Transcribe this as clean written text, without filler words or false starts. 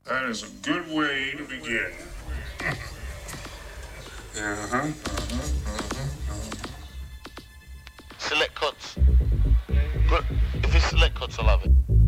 That is a good way to begin. Uh-huh, uh-huh, uh-huh.